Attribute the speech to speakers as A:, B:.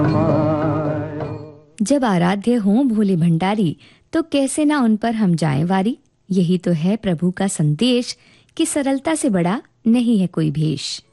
A: जब आराध्य हों भोले भंडारी, तो कैसे ना उन पर हम जाएं वारी। यही तो है प्रभु का संदेश कि सरलता से बड़ा नहीं है कोई भेष।